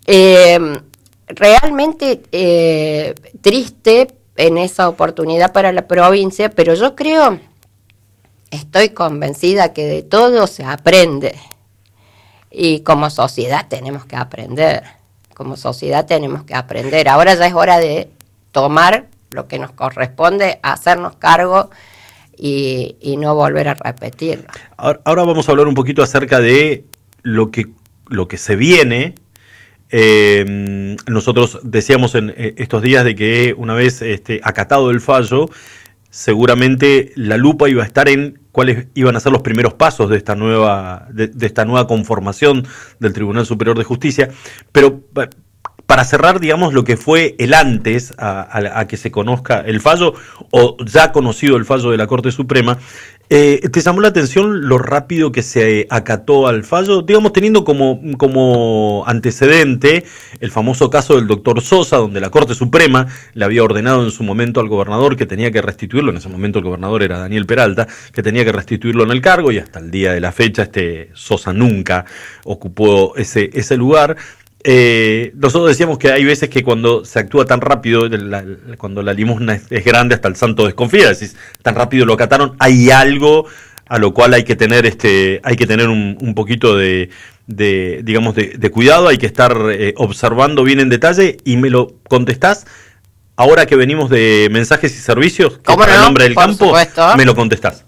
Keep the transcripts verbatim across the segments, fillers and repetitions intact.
Eh, realmente eh, triste en esa oportunidad para la provincia, pero yo creo, estoy convencida que de todo se aprende. Y como sociedad tenemos que aprender. Como sociedad tenemos que aprender. Ahora ya es hora de tomar lo que nos corresponde, hacernos cargo y, y no volver a repetirlo. Ahora, ahora vamos a hablar un poquito acerca de lo que, lo que se viene. Eh, nosotros decíamos en eh, estos días de que una vez este, acatado el fallo, seguramente la lupa iba a estar en cuáles iban a ser los primeros pasos de esta nueva, de, de esta nueva conformación del Tribunal Superior de Justicia. Pero para cerrar, digamos, lo que fue el antes a, a, a que se conozca el fallo, o ya conocido el fallo de la Corte Suprema, eh, ¿te llamó la atención lo rápido que se acató al fallo? Digamos, teniendo como, como antecedente el famoso caso del doctor Sosa, donde la Corte Suprema le había ordenado en su momento al gobernador que tenía que restituirlo, en ese momento el gobernador era Daniel Peralta, que tenía que restituirlo en el cargo, y hasta el día de la fecha este Sosa nunca ocupó ese, ese lugar. Eh, nosotros decíamos que hay veces que cuando se actúa tan rápido, la, la, cuando la limosna es, es grande, hasta el santo desconfía. Decís, tan rápido lo acataron, hay algo a lo cual hay que tener este, hay que tener un, un poquito de, de digamos, de, de cuidado, hay que estar eh, observando bien en detalle, y me lo contestás ahora que venimos de mensajes y servicios, que para no? el nombre del Por campo, supuesto. Me lo contestás.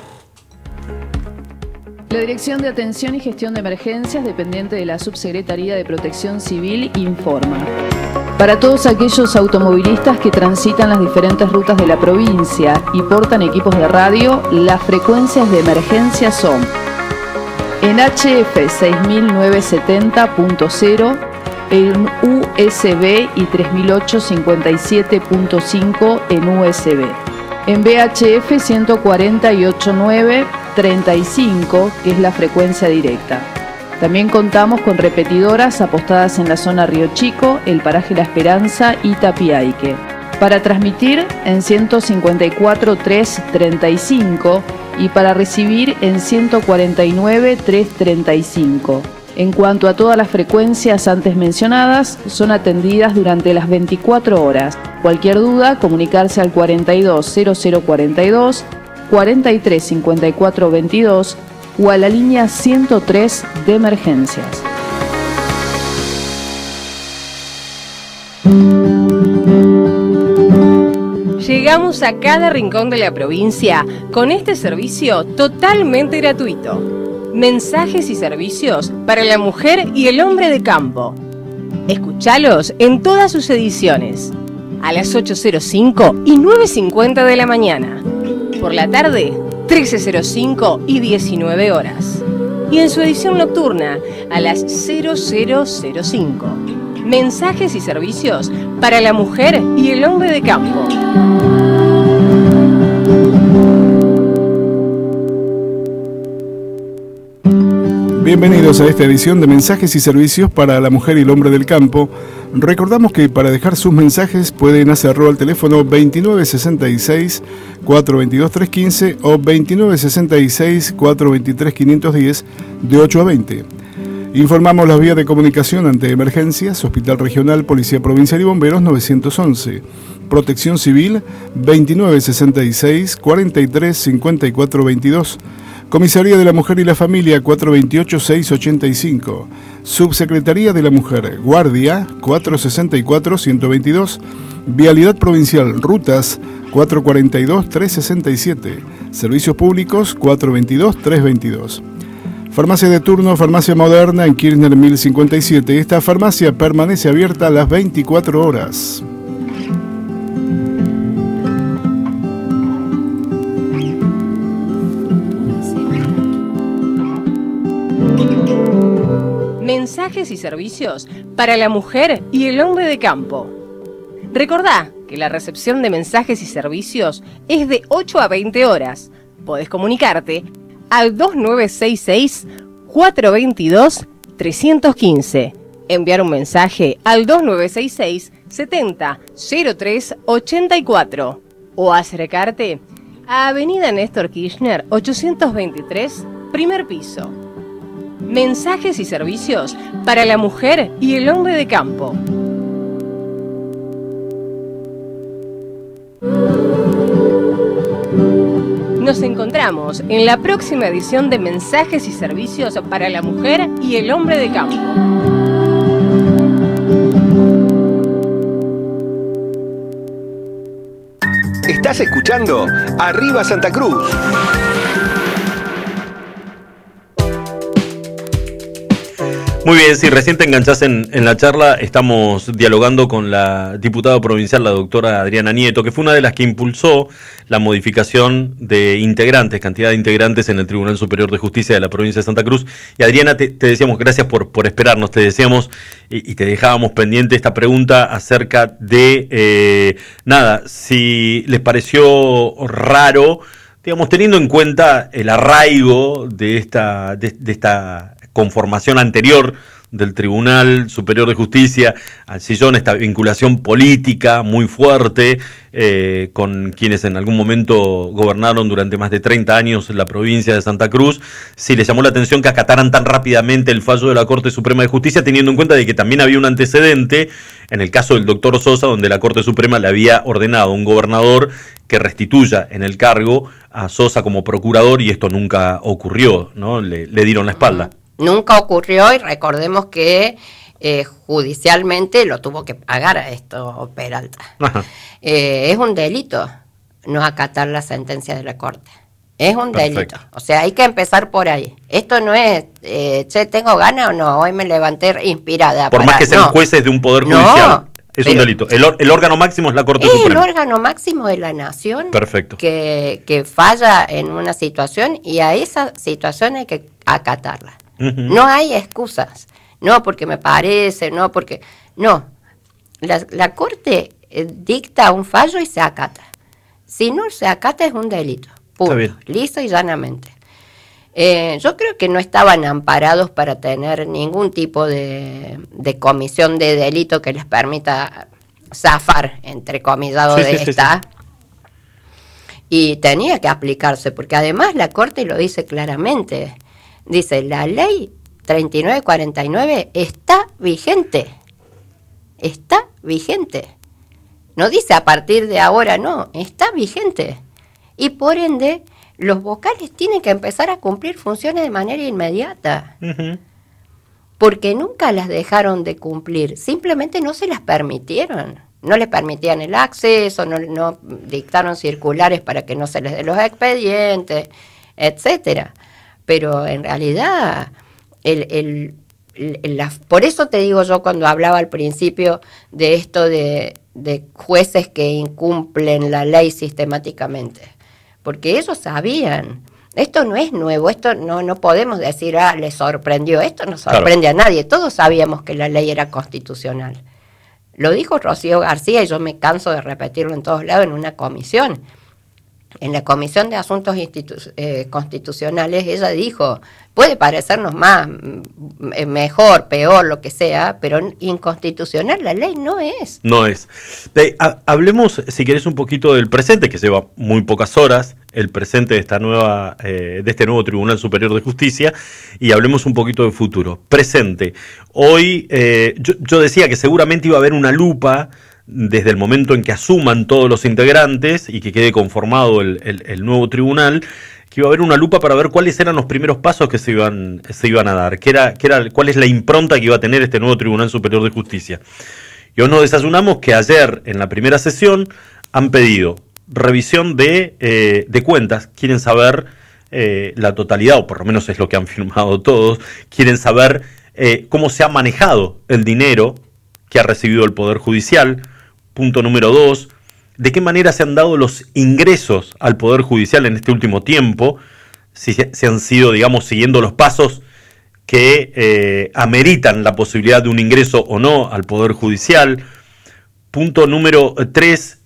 La Dirección de Atención y Gestión de Emergencias, dependiente de la Subsecretaría de Protección Civil, informa. Para todos aquellos automovilistas que transitan las diferentes rutas de la provincia y portan equipos de radio, las frecuencias de emergencia son: en H F seis mil novecientos setenta punto cero, en U S B y tres mil ochocientos cincuenta y siete punto cinco en U S B. En V H F ciento cuarenta y ocho punto nueve treinta y cinco, que es la frecuencia directa. También contamos con repetidoras apostadas en la zona Río Chico, el paraje La Esperanza y Tapiaique. Para transmitir en ciento cincuenta y cuatro punto trescientos treinta y cinco y para recibir en ciento cuarenta y nueve punto trescientos treinta y cinco. En cuanto a todas las frecuencias antes mencionadas, son atendidas durante las veinticuatro horas. Cualquier duda, comunicarse al cuarenta y dos cero cero cuarenta y dos, cuarenta y tres cincuenta y cuatro veintidós o a la línea ciento tres de emergencias. Llegamos a cada rincón de la provincia con este servicio totalmente gratuito. Mensajes y servicios para la mujer y el hombre de campo. Escuchalos en todas sus ediciones, a las ocho cero cinco y nueve cincuenta de la mañana. Por la tarde, trece cero cinco y diecinueve horas. Y en su edición nocturna, a las cero cero cero cinco. Mensajes y servicios para la mujer y el hombre de campo. Bienvenidos a esta edición de Mensajes y Servicios para la Mujer y el Hombre del Campo. Recordamos que para dejar sus mensajes pueden hacerlo al teléfono veintinueve sesenta y seis, cuatrocientos veintidós, trescientos quince o veintinueve sesenta y seis, cuatrocientos veintitrés, quinientos diez de ocho a veinte. Informamos las vías de comunicación ante emergencias: Hospital Regional, Policía Provincial y Bomberos novecientos once. Protección Civil veintinueve sesenta y seis, cuarenta y tres, cincuenta y cuatro veintidós. Comisaría de la Mujer y la Familia cuatrocientos veintiocho, seiscientos ochenta y cinco. Subsecretaría de la Mujer, Guardia cuatrocientos sesenta y cuatro, ciento veintidós. Vialidad Provincial, Rutas cuatrocientos cuarenta y dos, trescientos sesenta y siete. Servicios Públicos cuatrocientos veintidós, trescientos veintidós. Farmacia de turno, Farmacia Moderna en Kirchner mil cincuenta y siete. Esta farmacia permanece abierta a las veinticuatro horas. Mensajes y servicios para la mujer y el hombre de campo. Recordá que la recepción de mensajes y servicios es de ocho a veinte horas. Podés comunicarte al dos nueve seis seis, cuatrocientos veintidós, trescientos quince. Enviar un mensaje al dos nueve seis seis, setenta, cero tres, ochenta y cuatro. O acercarte a Avenida Néstor Kirchner ochocientos veintitrés, primer piso. Mensajes y servicios para la mujer y el hombre de campo. Nos encontramos en la próxima edición de Mensajes y Servicios para la Mujer y el Hombre de Campo. Estás escuchando Arriba Santa Cruz. Muy bien, si recién te enganchás en, en la charla, estamos dialogando con la diputada provincial, la doctora Adriana Nieto, que fue una de las que impulsó la modificación de integrantes, cantidad de integrantes en el Tribunal Superior de Justicia de la provincia de Santa Cruz. Y Adriana, te, te decíamos, gracias por, por esperarnos, te decíamos y, y te dejábamos pendiente esta pregunta acerca de, eh, nada, si les pareció raro, digamos, teniendo en cuenta el arraigo de esta, de, de esta conformación anterior del Tribunal Superior de Justicia al sillón, esta vinculación política muy fuerte eh, con quienes en algún momento gobernaron durante más de treinta años la provincia de Santa Cruz, si les llamó la atención que acataran tan rápidamente el fallo de la Corte Suprema de Justicia, teniendo en cuenta de que también había un antecedente en el caso del doctor Sosa, donde la Corte Suprema le había ordenado a un gobernador que restituya en el cargo a Sosa como procurador, y esto nunca ocurrió, ¿no? Le, le dieron la espalda. Nunca ocurrió, y recordemos que eh, judicialmente lo tuvo que pagar a esto Peralta. Eh, es un delito no acatar la sentencia de la Corte. Es un Perfecto. delito. O sea, hay que empezar por ahí. Esto no es, eh, che, ¿tengo ganas o no? Hoy me levanté inspirada. Por para... más que sean no. jueces de un poder judicial. No, es pero... un delito. El, el órgano máximo es la Corte es Suprema. Es el órgano máximo de la nación. Perfecto. Que, que falla en una situación, y a esa situación hay que acatarla. Uh-huh. No hay excusas, no porque me parece, no porque... No, la, la Corte eh, dicta un fallo y se acata. Si no se acata es un delito, punto, listo y llanamente. Eh, yo creo que no estaban amparados para tener ningún tipo de, de comisión de delito que les permita zafar, entre comillado, sí, de sí, esta... Sí, sí. Y tenía que aplicarse, porque además la Corte lo dice claramente. Dice, la ley treinta y nueve cuarenta y nueve está vigente, está vigente. No dice a partir de ahora, no, está vigente. Y por ende, los vocales tienen que empezar a cumplir funciones de manera inmediata. Uh-huh. Porque nunca las dejaron de cumplir, simplemente no se las permitieron. No les permitían el acceso, no, no dictaron circulares para que no se les dé los expedientes, etcétera. Pero en realidad, el, el, el, la, por eso te digo yo cuando hablaba al principio de esto de, de jueces que incumplen la ley sistemáticamente, porque ellos sabían, esto no es nuevo, esto no, no podemos decir, ah, les sorprendió, esto no sorprende claro. a nadie, todos sabíamos que la ley era constitucional. Lo dijo Rocío García, y yo me canso de repetirlo en todos lados, en una comisión. En la Comisión de Asuntos Institu- eh, Constitucionales, ella dijo, puede parecernos más, m- mejor, peor, lo que sea, pero inconstitucional la ley no es. No es. De, ha, hablemos, si querés, un poquito del presente, que lleva muy pocas horas, el presente de esta nueva, eh, de este nuevo Tribunal Superior de Justicia, y hablemos un poquito de futuro. Presente. Hoy, eh, yo, yo decía que seguramente iba a haber una lupa desde el momento en que asuman todos los integrantes y que quede conformado el, el, el nuevo tribunal, que iba a haber una lupa para ver cuáles eran los primeros pasos que se iban, se iban a dar, qué era, qué era, cuál es la impronta que iba a tener este nuevo Tribunal Superior de Justicia. Y hoy nos desayunamos que ayer, en la primera sesión, han pedido revisión de, eh, de cuentas, quieren saber eh, la totalidad, o por lo menos es lo que han firmado todos, quieren saber eh, cómo se ha manejado el dinero que ha recibido el Poder Judicial. Punto número dos, ¿de qué manera se han dado los ingresos al Poder Judicial en este último tiempo? Si se, se han sido, digamos, siguiendo los pasos que eh, ameritan la posibilidad de un ingreso o no al Poder Judicial. Punto número tres,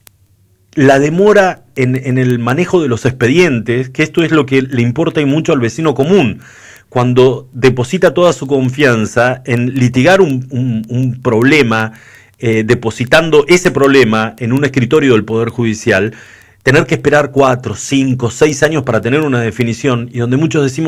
la demora en, en el manejo de los expedientes, que esto es lo que le importa y mucho al vecino común, cuando deposita toda su confianza en litigar un, un, un problema, Eh, depositando ese problema en un escritorio del Poder Judicial, tener que esperar cuatro, cinco, seis años para tener una definición, y donde muchos decimos,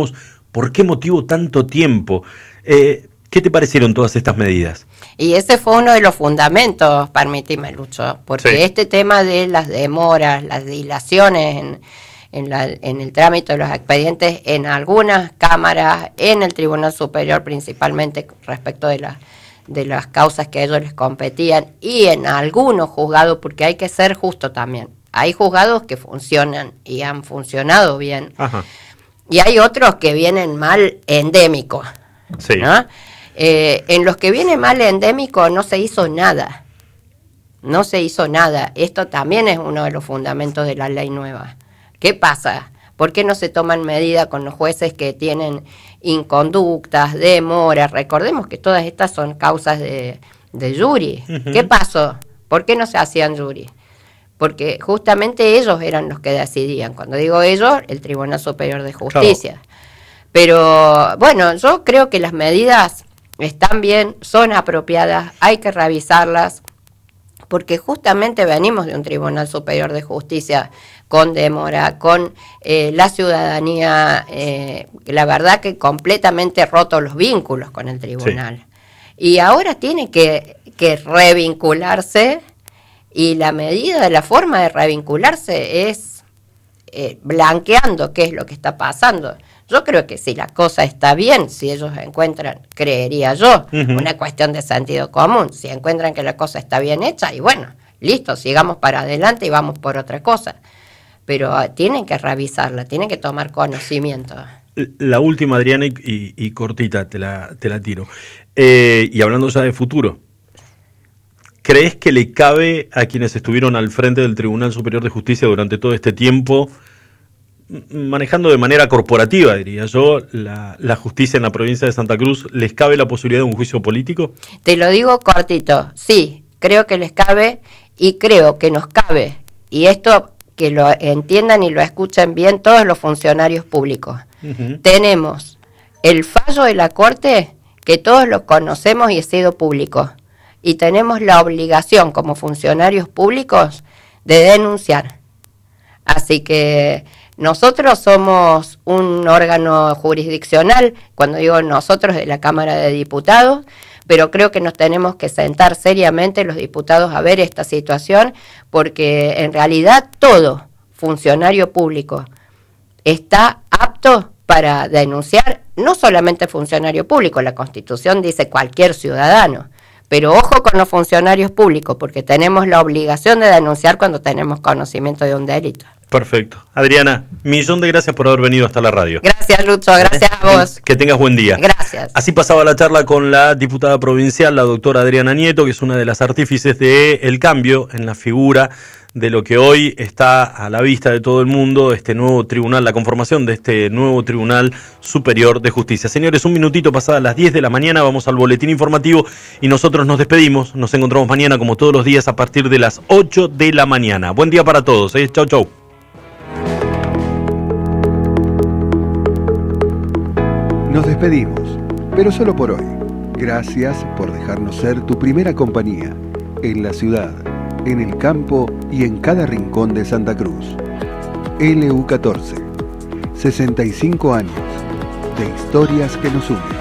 ¿Por qué motivo tanto tiempo? Eh, ¿Qué te parecieron todas estas medidas? Y ese fue uno de los fundamentos, permíteme, Lucho, porque sí. Este tema de las demoras, las dilaciones en, en, la, en el trámite de los expedientes en algunas cámaras, en el Tribunal Superior principalmente respecto de, la, de las causas que a ellos les competían, y en algunos juzgados, porque hay que ser justo también. Hay juzgados que funcionan y han funcionado bien. Ajá. Y hay otros que vienen mal endémico, sí. ¿no? Eh, en los que viene mal endémico no se hizo nada, no se hizo nada. Esto también es uno de los fundamentos de la ley nueva. ¿Qué pasa? ¿Por qué no se toman medidas con los jueces que tienen inconductas, demoras? Recordemos que todas estas son causas de, de jury. Uh-huh. ¿Qué pasó? ¿Por qué no se hacían jury? Porque justamente ellos eran los que decidían. Cuando digo ellos, el Tribunal Superior de Justicia. Claro. Pero bueno, yo creo que las medidas están bien, son apropiadas, hay que revisarlas, porque justamente venimos de un Tribunal Superior de Justicia con demora, con eh, la ciudadanía, eh, la verdad que completamente roto los vínculos con el tribunal. Sí. Y ahora tiene que, que revincularse, y la medida, la forma de revincularse es eh, blanqueando qué es lo que está pasando. Yo creo que si la cosa está bien, si ellos encuentran, creería yo, uh-huh. una cuestión de sentido común, si encuentran que la cosa está bien hecha, y bueno, listo, sigamos para adelante y vamos por otra cosa. Pero uh, tienen que revisarla, tienen que tomar conocimiento. La última, Adriana, y, y, y cortita, te la, te la tiro. Eh, y hablando ya de futuro, ¿crees que le cabe a quienes estuvieron al frente del Tribunal Superior de Justicia durante todo este tiempo, manejando de manera corporativa, diría yo, la, la justicia en la provincia de Santa Cruz, les cabe la posibilidad de un juicio político? Te lo digo cortito, sí, creo que les cabe y creo que nos cabe, y esto que lo entiendan y lo escuchen bien todos los funcionarios públicos. Uh-huh. Tenemos el fallo de la Corte, que todos lo conocemos y ha sido público, y tenemos la obligación como funcionarios públicos de denunciar. Así que nosotros somos un órgano jurisdiccional, cuando digo nosotros, de la Cámara de Diputados, pero creo que nos tenemos que sentar seriamente los diputados a ver esta situación, porque en realidad todo funcionario público está apto para denunciar, no solamente funcionario público, la Constitución dice cualquier ciudadano, pero ojo con los funcionarios públicos, porque tenemos la obligación de denunciar cuando tenemos conocimiento de un delito. Perfecto. Adriana, millón de gracias por haber venido hasta la radio. Gracias, Lucho, gracias a vos. Que tengas buen día. Gracias. Así pasaba la charla con la diputada provincial, la doctora Adriana Nieto, que es una de las artífices del cambio en la figura de lo que hoy está a la vista de todo el mundo, este nuevo tribunal, la conformación de este nuevo Tribunal Superior de Justicia. Señores, un minutito pasadas las diez de la mañana, vamos al boletín informativo y nosotros nos despedimos. Nos encontramos mañana, como todos los días, a partir de las ocho de la mañana. Buen día para todos, ¿eh? Chau, chau. Nos despedimos, pero solo por hoy. Gracias por dejarnos ser tu primera compañía en la ciudad, en el campo y en cada rincón de Santa Cruz. L U catorce, sesenta y cinco años de historias que nos unen.